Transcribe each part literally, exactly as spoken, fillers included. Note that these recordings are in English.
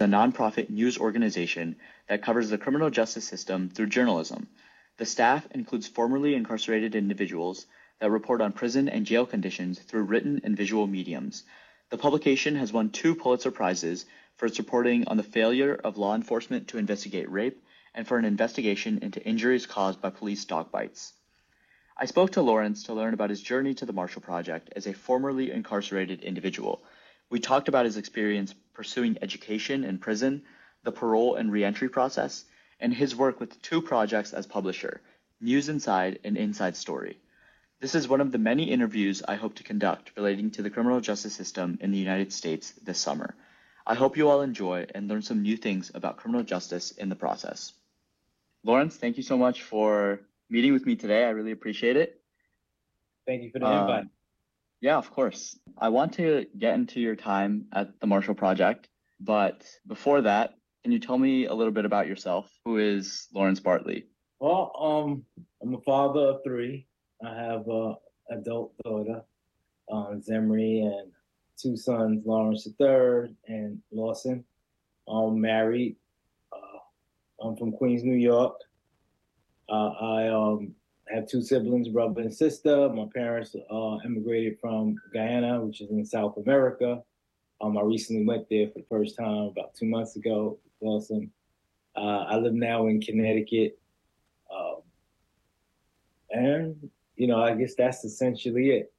a nonprofit news organization that covers the criminal justice system through journalism. The staff includes formerly incarcerated individuals that report on prison and jail conditions through written and visual mediums. The publication has won two Pulitzer Prizes for its reporting on the failure of law enforcement to investigate rape and for an investigation into injuries caused by police dog bites. I spoke to Lawrence to learn about his journey to the Marshall Project as a formerly incarcerated individual. We talked about his experience pursuing education in prison, the parole and reentry process, and his work with two projects as publisher, News Inside and Inside Story. This is one of the many interviews I hope to conduct relating to the criminal justice system in the United States this summer. I hope you all enjoy and learn some new things about criminal justice in the process. Lawrence, thank you so much for meeting with me today. I really appreciate it. Thank you for the invite. Um, yeah, of course. I want to get into your time at the Marshall Project, but before that, can you tell me a little bit about yourself? Who is Lawrence Bartley? Well, um, I'm a father of three. I have an adult daughter, um, Zemri, and two sons, Lawrence the third and Lawson. I'm married. Uh, I'm from Queens, New York. Uh, I um, have two siblings, brother and sister. My parents uh, immigrated from Guyana, which is in South America. Um, I recently went there for the first time about two months ago. It's awesome. Uh, I live now in Connecticut. Um, and, you know, I guess that's essentially it.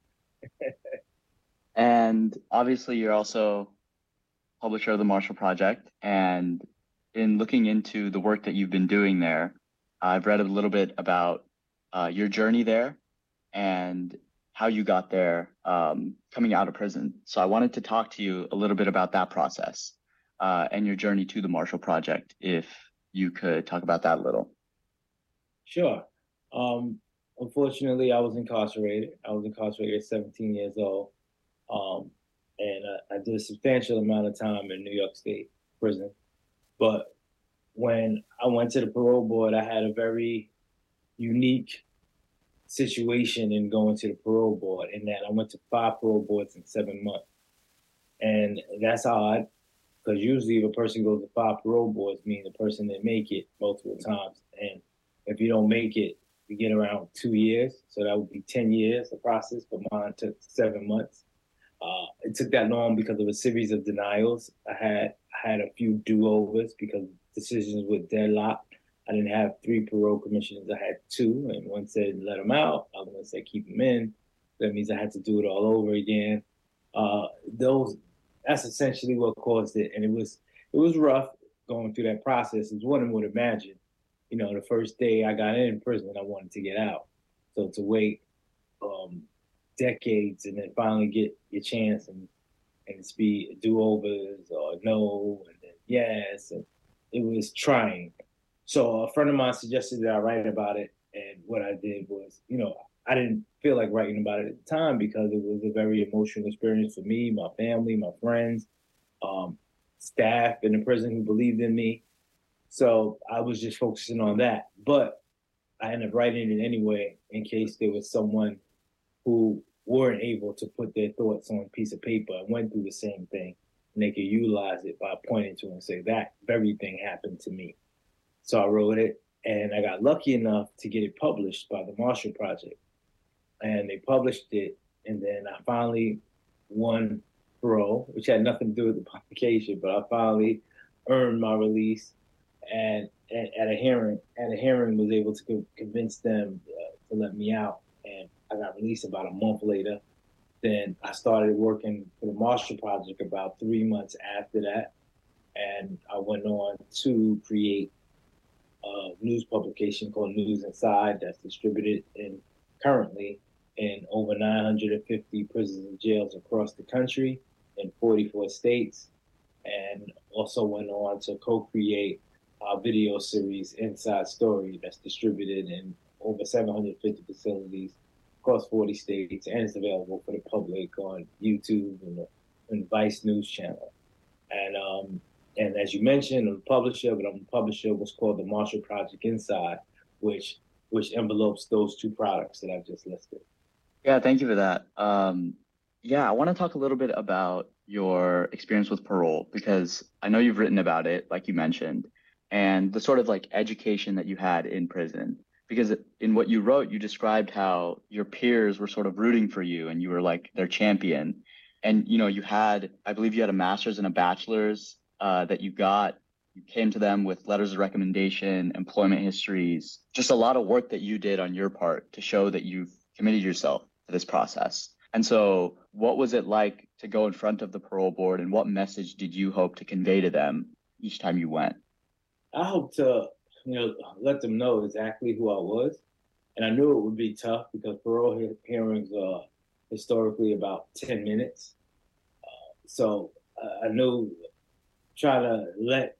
And obviously, you're also publisher of the Marshall Project. And in looking into the work that you've been doing there, I've read a little bit about uh, your journey there and how you got there um, coming out of prison. So I wanted to talk to you a little bit about that process uh, and your journey to the Marshall Project, if you could talk about that a little. Sure. Um, unfortunately, I was incarcerated. I was incarcerated at seventeen years old. Um, and uh, I did a substantial amount of time in New York State prison. But when I went to the parole board, I had a very unique situation in going to the parole board in that I went to five parole boards in seven months. And that's odd, because usually if a person goes to five parole boards, means the person didn't make it multiple times. And if you don't make it, you get around two years. So that would be ten years, the process, but mine took seven months. Uh, it took that long because of a series of denials. I had I had a few do-overs because decisions were deadlocked. I didn't have three parole commissioners. I had two, and one said let them out. Other one said keep them in. That means I had to do it all over again. Uh, those that's essentially what caused it, and it was it was rough going through that process, as one would imagine. You know, the first day I got in prison, I wanted to get out. So to wait um, decades and then finally get your chance and and it's be do-overs or no and then yes, and it was trying. So a friend of mine suggested that I write about it, and what I did was, you know, I didn't feel like writing about it at the time because it was a very emotional experience for me, my family, my friends, um, staff in the prison who believed in me. So I was just focusing on that. But I ended up writing it anyway in case there was someone who weren't able to put their thoughts on a piece of paper and went through the same thing, and they could utilize it by pointing to it and say, that very thing happened to me. So I wrote it, and I got lucky enough to get it published by the Marshall Project. And they published it, and then I finally won parole, which had nothing to do with the publication, but I finally earned my release. And at, at a hearing, at a hearing, was able to co- convince them uh, to let me out. And I got released about a month later. Then I started working for the Marshall Project about three months after that. And I went on to create a news publication called News Inside that's distributed in currently in over nine hundred fifty prisons and jails across the country in forty-four states. And also went on to co-create our video series Inside Story that's distributed in over seven hundred fifty facilities across forty states, and it's available for the public on YouTube and the, and the Vice News channel. And um, and as you mentioned, I'm a publisher, but I'm a publisher of what's called the Marshall Project Inside, which which envelopes those two products that I've just listed. Yeah, thank you for that. Um, yeah, I want to talk a little bit about your experience with parole because I know you've written about it, like you mentioned, and the sort of like education that you had in prison. Because in what you wrote, you described how your peers were sort of rooting for you and you were like their champion. And you know, you had, I believe you had a master's and a bachelor's uh, that you got. You came to them with letters of recommendation, employment histories, just a lot of work that you did on your part to show that you've committed yourself to this process. And so, what was it like to go in front of the parole board, and what message did you hope to convey to them each time you went? I hope to, you know, let them know exactly who I was. And I knew it would be tough because parole hearings are historically about ten minutes. So uh, I knew trying to let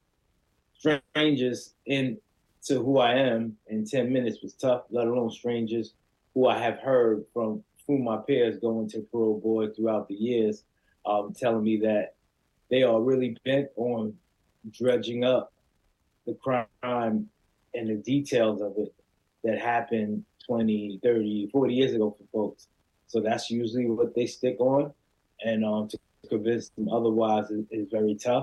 strangers into who I am in ten minutes was tough, let alone strangers who I have heard from whom my peers going to parole board throughout the years, um, telling me that they are really bent on dredging up the crime and the details of it that happened twenty, thirty, forty years ago for folks. So that's usually what they stick on. And um, to convince them otherwise is, is very tough.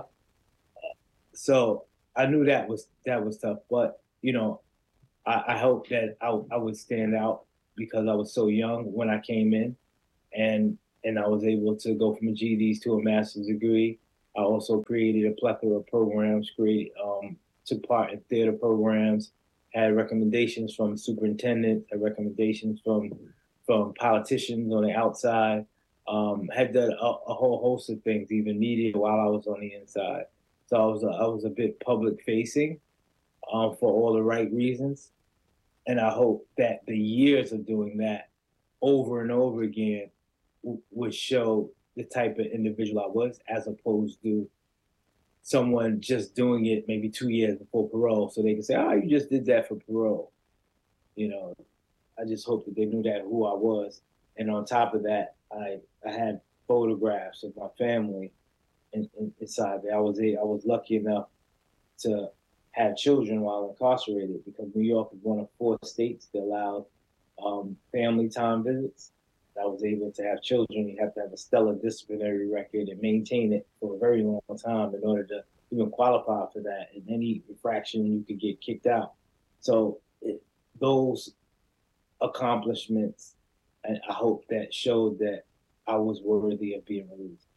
So I knew that was that was tough. But, you know, I, I hope that I, I would stand out because I was so young when I came in and and I was able to go from a G E Ds to a master's degree. I also created a plethora of programs, create, um, took part in theater programs, had recommendations from superintendents, had recommendations from from politicians on the outside, um, had done a, a whole host of things, even media while I was on the inside. So I was a, I was a bit public facing um, for all the right reasons, and I hope that the years of doing that over and over again w- would show the type of individual I was, as opposed to someone just doing it maybe two years before parole, so they can say, "Oh, you just did that for parole." You know, I just hope that they knew that who I was, and on top of that, I I had photographs of my family in, in, inside there. I was a, I was lucky enough to have children while incarcerated because New York is one of four states that allowed um, family time visits. I was able to have children. You have to have a stellar disciplinary record and maintain it for a very long time in order to even qualify for that. In any infraction, you could get kicked out. So it, those accomplishments, and I hope that showed that I was worthy of being released.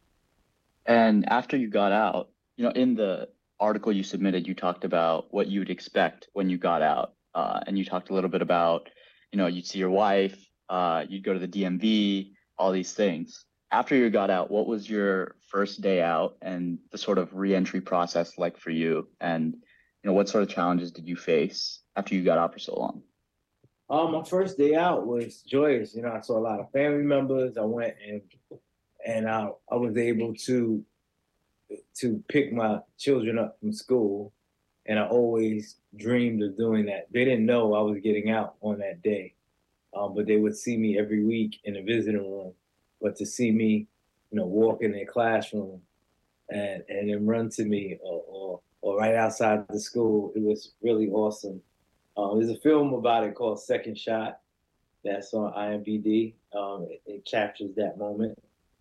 And after you got out, you know, in the article you submitted, you talked about what you'd expect when you got out. Uh, and you talked a little bit about, you know, you'd see your wife, uh, you'd go to the D M V, all these things. After you got out, what was your first day out and the sort of reentry process like for you? And, you know, what sort of challenges did you face after you got out for so long? Um, my first day out was joyous. You know, I saw a lot of family members. I went and and I I was able to to pick my children up from school, and I always dreamed of doing that. They didn't know I was getting out on that day, um, but they would see me every week in the visiting room. But to see me, you know, walk in their classroom and and then run to me or or, or right outside the school, it was really awesome. Um, there's a film about it called Second Shot that's on I M D B. Um, it, it captures that moment.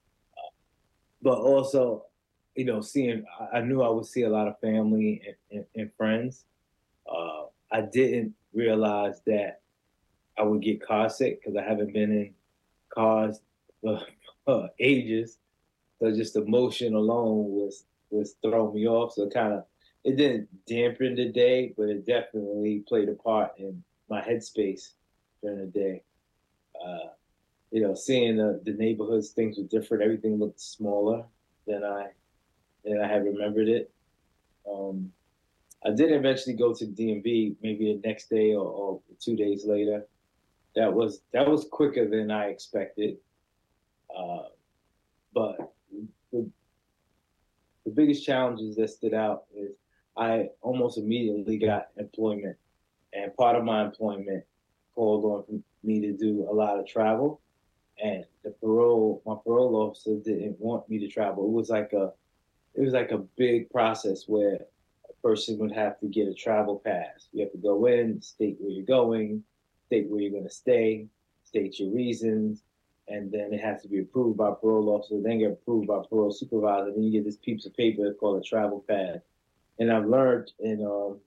But also, you know, seeing, I knew I would see a lot of family and, and, and friends. Uh, I didn't realize that I would get car sick because I haven't been in cars for, for ages. So just the motion alone was was throwing me off. So kind of, it didn't dampen the day, but it definitely played a part in my headspace during the day. Uh, you know, seeing the, the neighborhoods, things were different. Everything looked smaller than I than I had remembered it. Um, I did eventually go to D M V, maybe the next day or, or two days later. That was that was quicker than I expected. Uh, but the, the biggest challenges that stood out is I almost immediately got employment, and part of my employment called on me to do a lot of travel. And the parole, my parole officer didn't want me to travel. It was like a, it was like a big process where a person would have to get a travel pass. You have to go in, state where you're going, state where you're going to stay, state your reasons, and then it has to be approved by parole officer, then get approved by parole supervisor, then you get this piece of paper called a travel pad. And I've learned in um,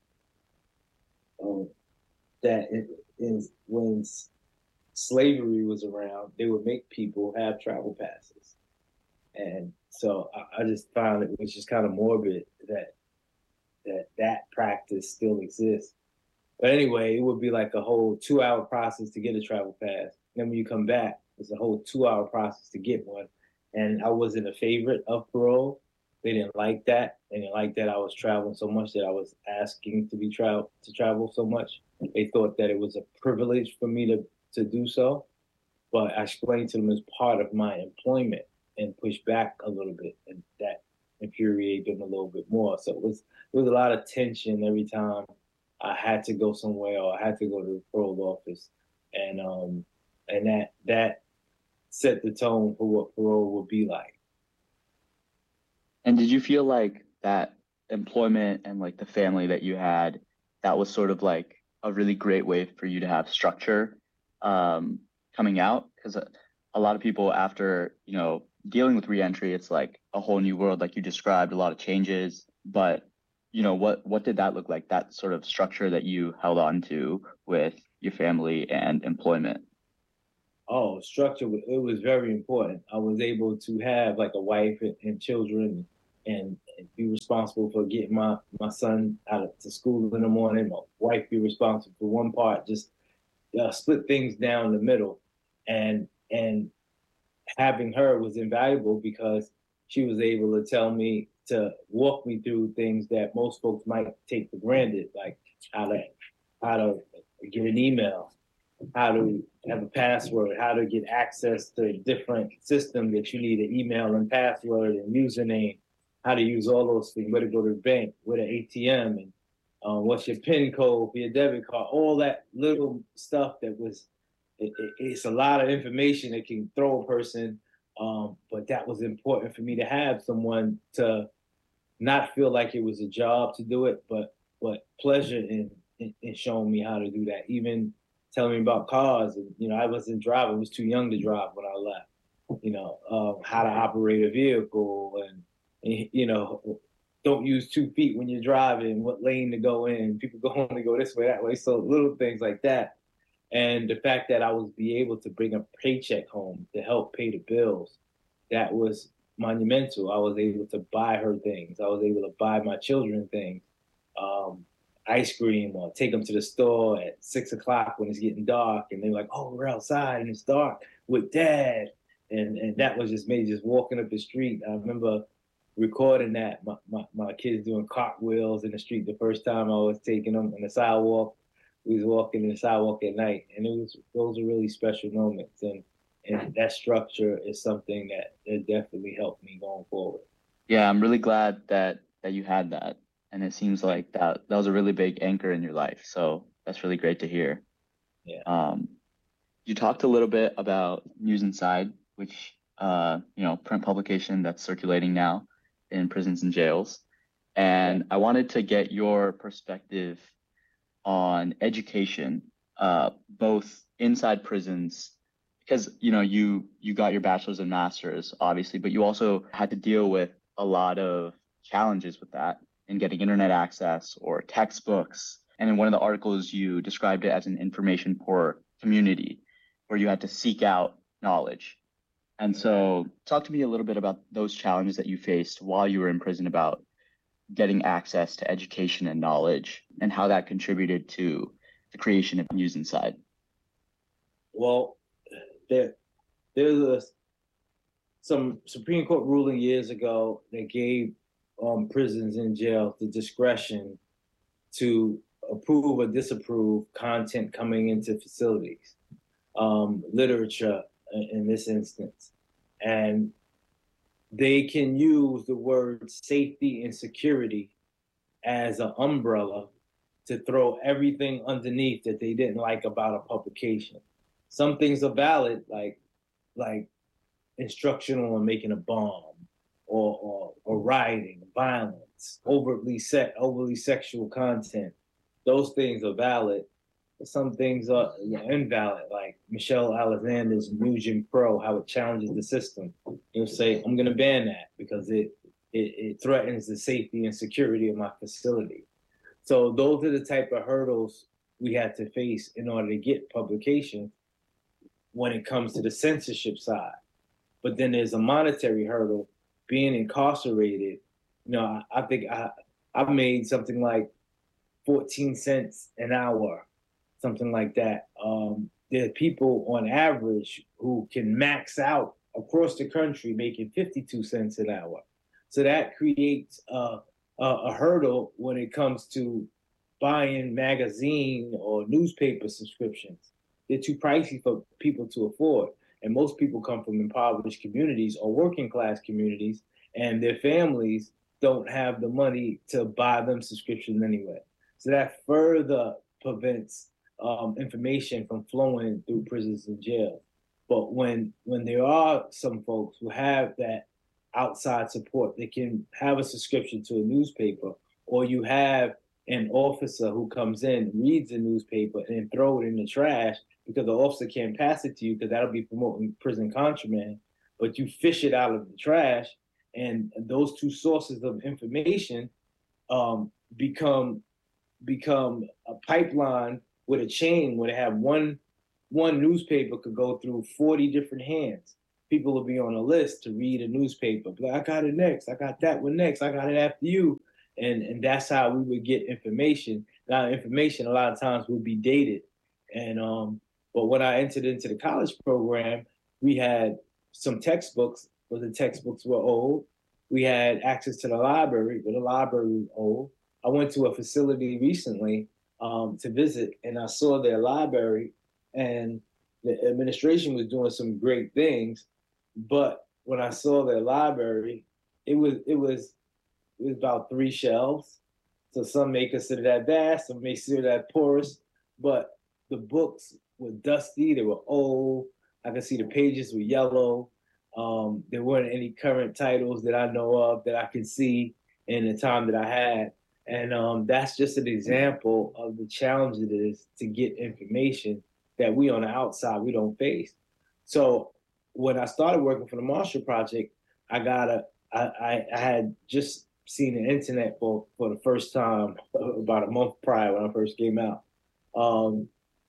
um, that it is when slavery was around, they would make people have travel passes. And so I, I just found it was just kind of morbid that that that practice still exists. But anyway, it would be like a whole two-hour process to get a travel pass. Then when you come back, it's a whole two-hour process to get one. And I wasn't a favorite of parole. They didn't like that. They didn't like that I was traveling so much, that I was asking to be travel to travel so much. They thought that it was a privilege for me to to do so. But I explained to them as part of my employment and pushed back a little bit, and that infuriated them a little bit more. So it was there was a lot of tension every time I had to go somewhere or I had to go to the parole office, and um, and that that set the tone for what parole would be like. And did you feel like that employment and like the family that you had, that was sort of like a really great way for you to have structure um, coming out? Because a, a lot of people, after, you know, dealing with reentry, it's like a whole new world, like you described, a lot of changes. But, you know, what what did that look like, that sort of structure that you held on to with your family and employment? Oh, structure, it was very important. I was able to have like a wife and, and children, and, and be responsible for getting my, my son out of to school in the morning. My wife be responsible for one part, just uh, split things down the middle. And and having her was invaluable because she was able to tell me, to walk me through things that most folks might take for granted, like how to how to get an email, how to have a password, how to get access to a different system that you need an email and password and username, how to use all those things, where to go to the bank, where the A T M, and uh, what's your PIN code for your debit card, all that little stuff that was, it, it, it's a lot of information that can throw a person. Um, but that was important for me to have someone to not feel like it was a job to do it, but but pleasure in, in, in showing me how to do that. Even telling me about cars. And, you know, I wasn't driving; I was too young to drive when I left. You know, um, how to operate a vehicle, and, and you know, don't use two feet when you're driving. What lane to go in? People go only go this way, that way. So little things like that. And the fact that I was be able to bring a paycheck home to help pay the bills, that was monumental. I was able to buy her things. I was able to buy my children things, um, ice cream, or take them to the store at six o'clock when it's getting dark, and they're like, "Oh, we're outside and it's dark with Dad," and and that was just me just walking up the street. I remember recording that my, my, my kids doing cartwheels in the street the first time I was taking them on the sidewalk. We was walking in the sidewalk at night, and it was those are really special moments. And and that structure is something that, that definitely helped me going forward. Yeah, I'm really glad that that you had that, and it seems like that that was a really big anchor in your life. So that's really great to hear. Yeah. Um, you talked a little bit about News Inside, which uh, you know, print publication that's circulating now in prisons and jails, and Yeah. I wanted to get your perspective on education, uh, both inside prisons, because you know you you got your bachelor's and master's, obviously, but you also had to deal with a lot of challenges with that in getting internet access or textbooks. And in one of the articles, you described it as an information poor community where you had to seek out knowledge. And so, talk to me a little bit about those challenges that you faced while you were in prison, about getting access to education and knowledge, and how that contributed to the creation of News Inside. Well, there there's a some Supreme Court ruling years ago that gave um, prisons and jails the discretion to approve or disapprove content coming into facilities, um, literature in, in this instance. And they can use the word safety and security as an umbrella to throw everything underneath that they didn't like about a publication. Some things are valid, like like instructional on making a bomb, or or, or rioting, violence, overtly set, overly sexual content. Those things are valid, some things are invalid, like Michelle Alexander's New Jim Crow, how it challenges the system. You'll say, I'm going to ban that because it, it, it threatens the safety and security of my facility. So those are the type of hurdles we had to face in order to get publication when it comes to the censorship side. But then there's a monetary hurdle, being incarcerated. You know, I, I think I, I've made something like fourteen cents an hour, something like that. Um, there are people on average who can max out across the country making fifty-two cents an hour. So that creates a, a, a hurdle when it comes to buying magazine or newspaper subscriptions. They're too pricey for people to afford. And most people come from impoverished communities or working class communities, and their families don't have the money to buy them subscriptions anyway. So that further prevents um, information from flowing through prisons and jails. But when when there are some folks who have that outside support, they can have a subscription to a newspaper, or you have an officer who comes in, reads the newspaper, and throw it in the trash because the officer can't pass it to you because that'll be promoting prison contraband. But you fish it out of the trash, and those two sources of information um, become become a pipeline with a chain where they have one one newspaper could go through forty different hands. People will be on a list to read a newspaper. Like, I got it next. I got that one next. I got it after you. And, and that's how we would get information. Now, information a lot of times would be dated. And um, but when I entered into the college program, we had some textbooks, but the textbooks were old. We had access to the library, but the library was old. I went to a facility recently um, to visit, and I saw their library, and the administration was doing some great things. But when I saw their library, it was it was it was about three shelves. So some may consider that vast, some may consider that porous, but the books were dusty, they were old. I could see the pages were yellow. Um, there weren't any current titles that I know of that I could see in the time that I had. And um, that's just an example of the challenge it is to get information that we on the outside, we don't face. So when I started working for the Marshall Project, I got a, I, I had just seen the internet for, for the first time about a month prior when I first came out. Um,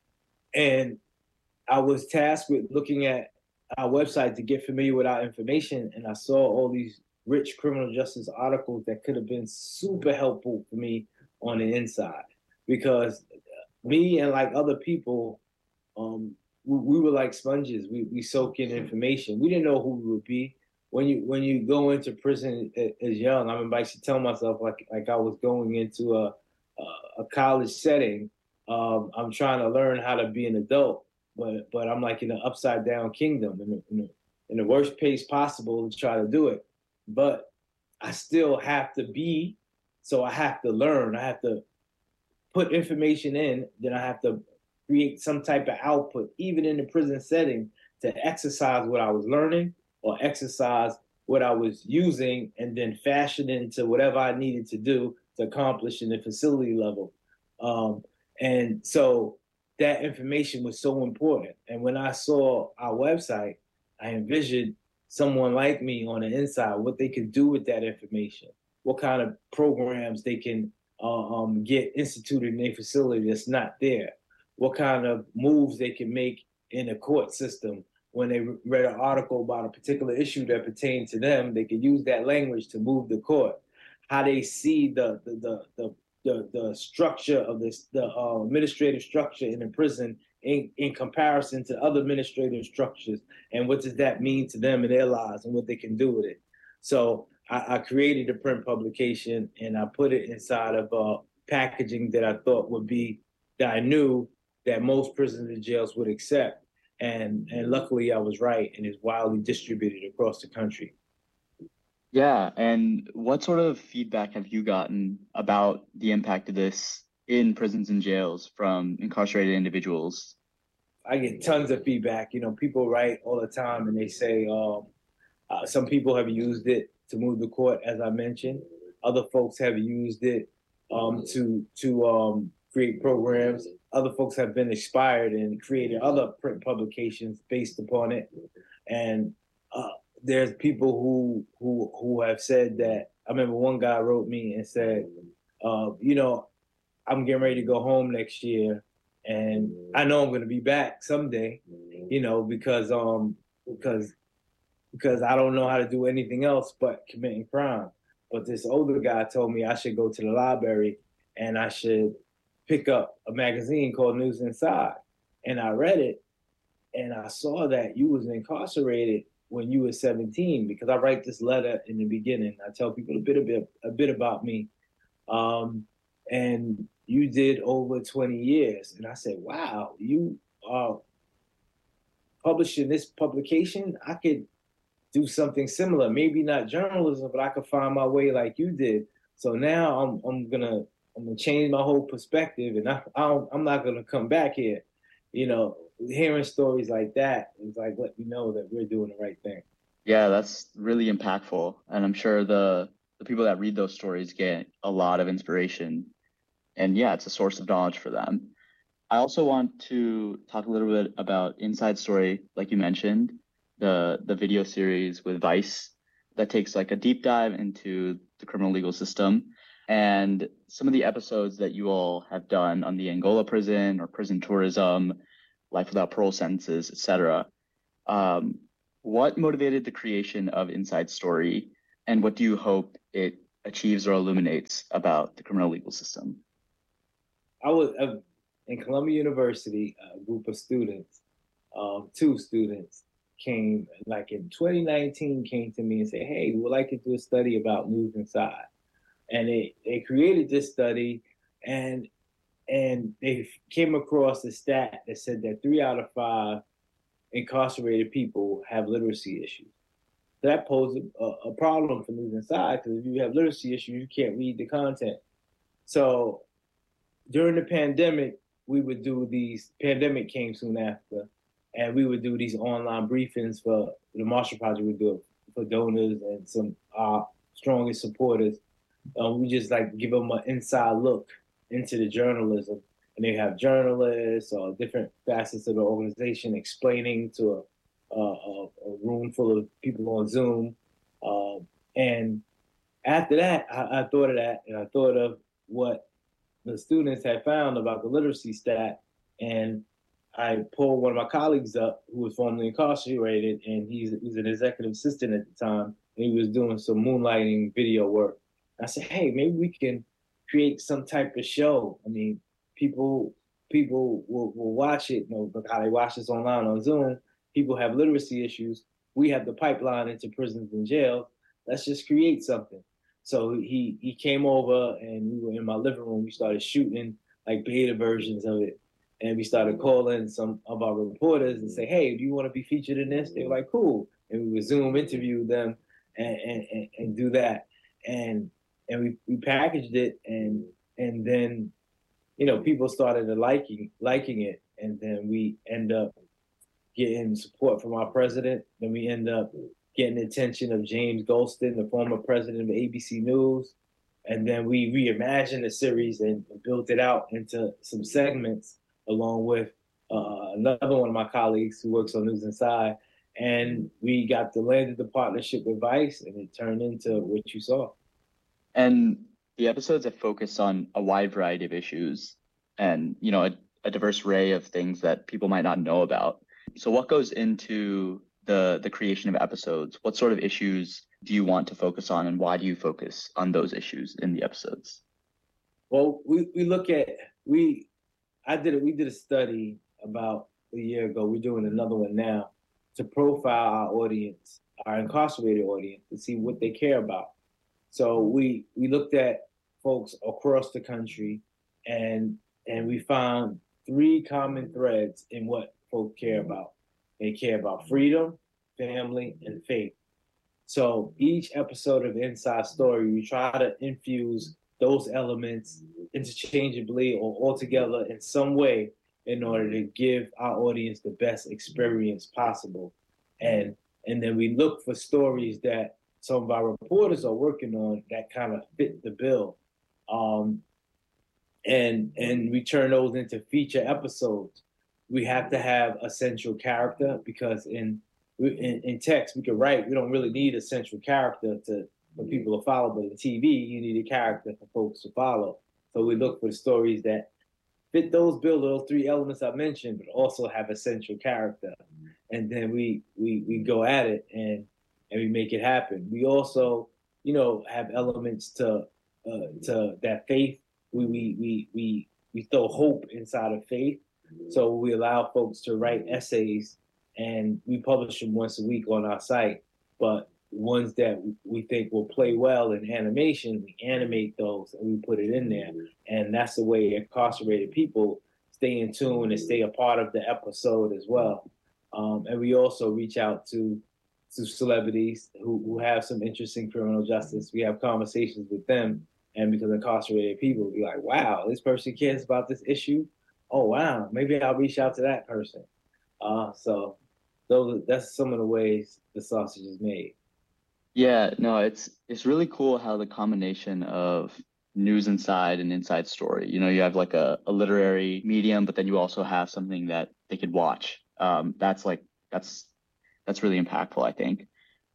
and I was tasked with looking at our website to get familiar with our information. And I saw all these rich criminal justice articles that could have been super helpful for me on the inside, because me and like other people, um, we, we were like sponges. We, we soak in information. We didn't know who we would be. When you when you go into prison as young, I remember I used to tell myself like like I was going into a a college setting. Um, I'm trying to learn how to be an adult, but but I'm like in an upside down kingdom, in the, in the, in the worst pace possible to try to do it. But I still have to be, so I have to learn. I have to put information in, then I have to create some type of output, even in the prison setting, to exercise what I was learning or exercise what I was using and then fashion it into whatever I needed to do to accomplish in the facility level. Um, and so that information was so important. And when I saw our website, I envisioned someone like me on the inside, what they could do with that information, what kind of programs they can uh, um, get instituted in their facility that's not there, what kind of moves they can make in the court system. When they read an article about a particular issue that pertained to them, they could use that language to move the court. How they see the the the the, the, the structure of this, the uh, administrative structure in the prison in, in comparison to other administrative structures, and what does that mean to them in their lives and what they can do with it. So I, I created a print publication and I put it inside of uh, packaging that I thought would be, that I knew that most prisons and jails would accept. And and luckily I was right, and it's widely distributed across the country. Yeah, and what sort of feedback have you gotten about the impact of this in prisons and jails from incarcerated individuals? I get tons of feedback. You know, people write all the time and they say um, uh, some people have used it to move the court, as I mentioned. Other folks have used it um, to to um, create programs. other folks have been inspired and created other print publications based upon it. And uh, there's people who who who have said that. I remember one guy wrote me and said, uh, you know, I'm getting ready to go home next year, and I know I'm going to be back someday, you know, because um because because I don't know how to do anything else but committing crime. But this older guy told me I should go to the library and I should pick up a magazine called News Inside. And I read it, and I saw that you was incarcerated when you were seventeen, because I write this letter in the beginning. I tell people a bit a bit a bit about me. Um, and you did over twenty years. And I said, wow, you are publishing this publication. I could do something similar, maybe not journalism, but I could find my way like you did. So now I'm I'm gonna I'm gonna change my whole perspective, and I, I don't, I'm not gonna come back here. You know, hearing stories like that is like let me know that we're doing the right thing. Yeah, that's really impactful, and I'm sure the the people that read those stories get a lot of inspiration, and yeah, it's a source of knowledge for them. I also want to talk a little bit about Inside Story, like you mentioned, the the video series with Vice that takes like a deep dive into the criminal legal system, and some of the episodes that you all have done on the Angola prison or prison tourism, life without parole sentences, et cetera. Um, what motivated the creation of Inside Story, and what do you hope it achieves or illuminates about the criminal legal system? I was uh, in Columbia University, a group of students, um, two students came, like in twenty nineteen, came to me and said, hey, we would like to do a study about News Inside. And they, they created this study, and and they came across a stat that said that three out of five incarcerated people have literacy issues. That poses a, a problem for News Inside, because if you have literacy issues, you can't read the content. So during the pandemic, we would do these, pandemic came soon after, and we would do these online briefings for the Marshall Project. We do it for donors and some uh, strongest supporters. Um, we just like give them an inside look into the journalism, and they have journalists or different facets of the organization explaining to a, a, a room full of people on Zoom. Um, and after that, I, I thought of that, and I thought of what the students had found about the literacy stat, and I pulled one of my colleagues up who was formerly incarcerated, and he's, he was an executive assistant at the time, and he was doing some moonlighting video work. I said, hey, maybe we can create some type of show. I mean, people people will, will watch it, you know, look how they watch this online on Zoom. People have literacy issues. We have the pipeline into prisons and jails. Let's just create something. So he he came over, and we were in my living room. We started shooting like beta versions of it. And we started calling some of our reporters and say, hey, do you want to be featured in this? They were like, cool. And we would Zoom interview them and, and, and do that. And and we, we packaged it, and and then, you know, people started liking liking it. And then we end up getting support from our president. Then we end up getting the attention of James Golston, the former president of A B C News. And then we reimagined the series and built it out into some segments, along with uh, another one of my colleagues who works on News Inside. And we got the landed the partnership with Vice, and it turned into what you saw. And the episodes have focused on a wide variety of issues and, you know, a, a diverse array of things that people might not know about. So what goes into the the creation of episodes? What sort of issues do you want to focus on, and why do you focus on those issues in the episodes? Well, we, we look at, we, I did it, we did a study about a year ago. We're doing another one now to profile our audience, our incarcerated audience, to see what they care about. So we we looked at folks across the country, and and we found three common threads in what folks care about. They care about freedom, family, and faith. So each episode of Inside Story, we try to infuse those elements interchangeably or altogether in some way in order to give our audience the best experience possible. And and then we look for stories that some of our reporters are working on that kind of fit the bill. Um, and and we turn those into feature episodes. We have to have a central character because in in, in text we can write. We don't really need a central character to for people to follow, but in T V you need a character for folks to follow. So we look for the stories that fit those bill those three elements I mentioned, but also have a central character. And then we we we go at it and and we make it happen. We also, you know, have elements to uh, to that faith. We we we we we throw hope inside of faith. So we allow folks to write essays, and we publish them once a week on our site. But ones that we think will play well in animation, we animate those and we put it in there. And that's the way incarcerated people stay in tune and stay a part of the episode as well. Um, and we also reach out to to celebrities who, who have some interest in criminal justice. We have conversations with them, and because incarcerated people be like, wow, this person cares about this issue. Oh, wow, maybe I'll reach out to that person. Uh, so those that's some of the ways the sausage is made. Yeah, no, it's it's really cool how the combination of news inside and inside story. You know, you have like a, a literary medium, but then you also have something that they could watch. Um, that's like that's that's really impactful, I think.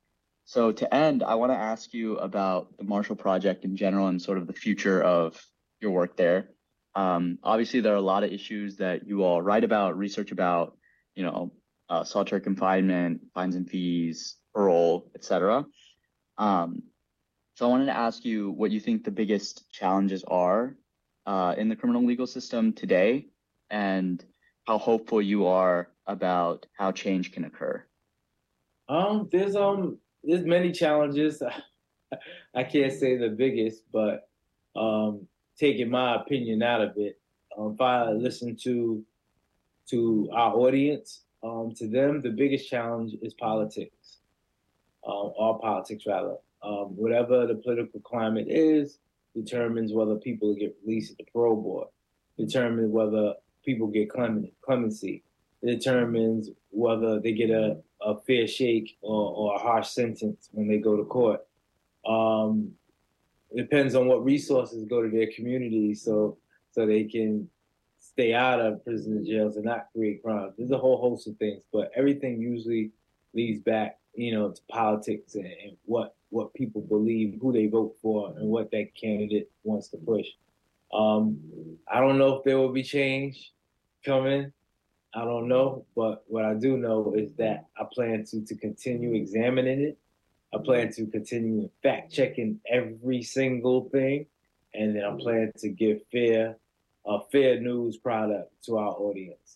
So to end, I want to ask you about the Marshall Project in general and sort of the future of your work there. Um, obviously, there are a lot of issues that you all write about, research about, you know, uh, solitary confinement, fines and fees, parole, et cetera. Um, so I wanted to ask you what you think the biggest challenges are uh, in the criminal legal system today, and how hopeful you are about how change can occur. Um, there's um there's many challenges. I can't say the biggest, but um, taking my opinion out of it, um, if I listen to to our audience, um, to them, the biggest challenge is politics, um, or politics rather. Um, whatever the political climate is, determines whether people get released at the parole board, determines whether people get clement, clemency, it determines whether they get a, a fair shake or, or a harsh sentence when they go to court. Um, it depends on what resources go to their community so so they can stay out of prison and jails and not create crimes. There's a whole host of things, but everything usually leads back, you know, to politics and, and what what people believe, who they vote for, and what that candidate wants to push. Um, I don't know if there will be change coming. I don't know, but what I do know is that I plan to to continue examining it. I plan to continue fact checking every single thing, and then I plan to give fair a fair news product to our audience.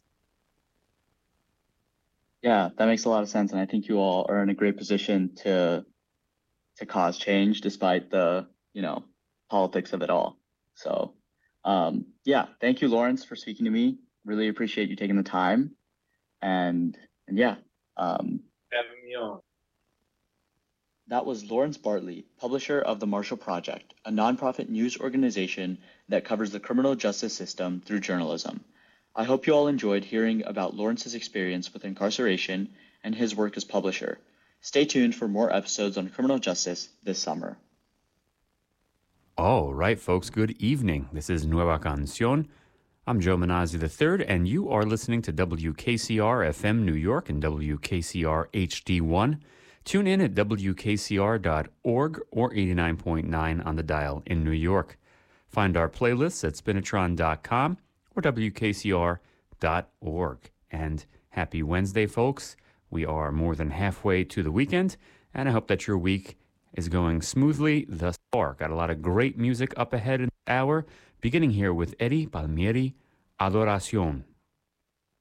Yeah, that makes a lot of sense, and I think you all are in a great position to to cause change despite the, you know, politics of it all. So, um, yeah, thank you, Lawrence, for speaking to me. Really appreciate you taking the time, and and yeah, um, having me on. That was Lawrence Bartley, publisher of the Marshall Project, a nonprofit news organization that covers the criminal justice system through journalism. I hope you all enjoyed hearing about Lawrence's experience with incarceration and his work as publisher. Stay tuned for more episodes on criminal justice this summer. All right, folks, good evening. This is Nueva Canción. I'm Joe Manazzi the third, and you are listening to W K C R F M New York and W K C R H D one. Tune in at W K C R dot org or eighty-nine point nine on the dial in New York. Find our playlists at spinatron dot com or W K C R dot org. And happy Wednesday, folks. We are more than halfway to the weekend, and I hope that your week is going smoothly thus far. Got a lot of great music up ahead in the hour, beginning here with Eddie Palmieri, Adoración.